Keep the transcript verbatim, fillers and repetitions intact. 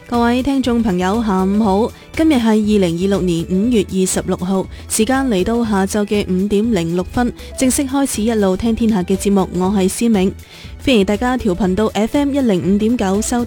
各位聽眾朋友下午好，今日係二零二六年五月二十六號，時間嚟到下晝嘅五點零六分，正式開始一路聽天下嘅節目，我係思明，歡迎大家調頻到 F M 一零五點九收聽